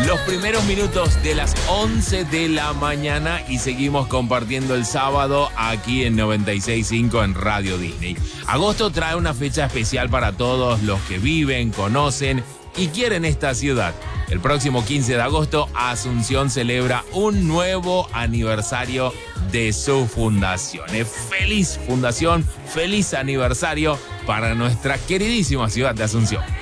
los primeros minutos de las 11 de la mañana y seguimos compartiendo el sábado aquí en 96.5 en Radio Disney. Agosto trae una fecha especial para todos los que viven, conocen y quieren esta ciudad. El próximo 15 de agosto, Asunción celebra un nuevo aniversario de su fundación. Feliz fundación, feliz aniversario para nuestra queridísima ciudad de Asunción.